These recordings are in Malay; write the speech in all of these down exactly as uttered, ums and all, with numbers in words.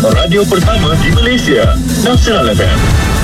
radio pertama di Malaysia, Nasional F M.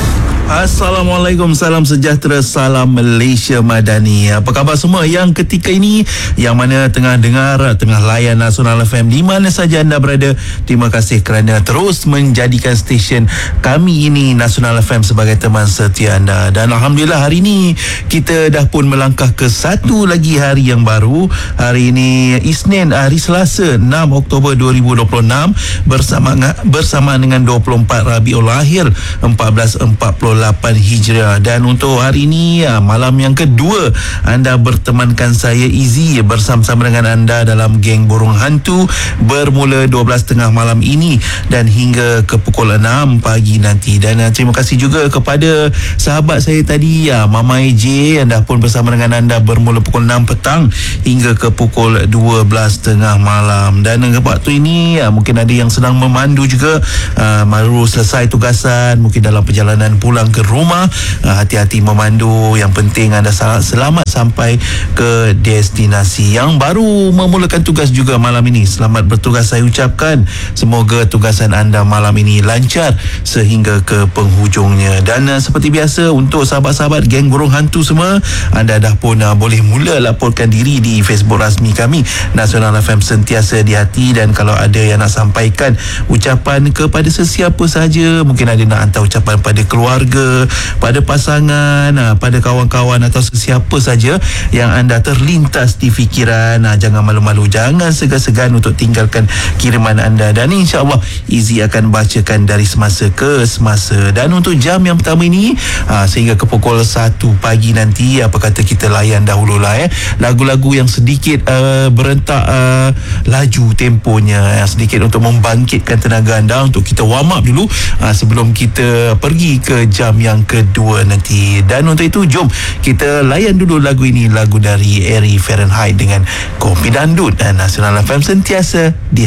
Assalamualaikum, salam sejahtera, salam Malaysia Madani. Apa khabar semua yang ketika ini, yang mana tengah dengar, tengah layan Nasional F M di mana saja anda berada. Terima kasih kerana terus menjadikan stesen kami ini, Nasional F M, sebagai teman setia anda. Dan Alhamdulillah hari ini kita dah pun melangkah ke satu lagi hari yang baru. Hari ini Isnin, hari Selasa, enam Oktober dua ribu dua puluh enam, bersama bersama dengan dua puluh empat Rabiul Akhir empat belas empat puluh lapan Hijriah. Dan untuk hari ini, malam yang kedua, anda bertemankan saya Izzy bersama-sama dengan anda dalam geng Burung Hantu, bermula dua belas tiga puluh malam ini dan hingga ke pukul enam pagi nanti. Dan uh, terima kasih juga kepada sahabat saya tadi, uh, Mama J, anda pun bersama dengan anda bermula pukul enam petang hingga ke pukul dua belas tiga puluh malam. Dan uh, waktu ini uh, mungkin ada yang sedang memandu juga, uh, baru selesai tugasan, mungkin dalam perjalanan pulang ke rumah. uh, Hati-hati memandu. Yang penting anda selamat sampai ke destinasi. Yang baru memulakan tugas juga malam ini, selamat bertugas saya ucapkan. Semoga tugasan anda malam ini lancar sehingga ke penghujungnya. Dan uh, seperti biasa, untuk sahabat-sahabat geng Burung Hantu semua, anda dah pun uh, boleh mula laporkan diri di Facebook rasmi kami, Nasional F M Sentiasa di Hati. Dan kalau ada yang nak sampaikan ucapan kepada sesiapa sahaja, mungkin ada nak hantar ucapan pada keluarga, pada pasangan, pada kawan-kawan atau sesiapa saja yang anda terlintas di fikiran, jangan malu-malu, jangan segan-segan untuk tinggalkan kiriman anda. Dan insya-Allah Izzy akan bacakan dari semasa ke semasa. Dan untuk jam yang pertama ini, sehingga ke pukul satu pagi nanti, apa kata kita layan dahululah eh lagu-lagu yang sedikit uh, berentak uh, laju temponya, sedikit untuk membangkitkan tenaga anda, untuk kita warm up dulu uh, sebelum kita pergi ke jam yang kedua nanti. Dan untuk itu, jom kita layan dulu lagu ini, lagu dari Eri Fahrenheit dengan Kopi Dandut. Dan Nasional F M Sentiasa di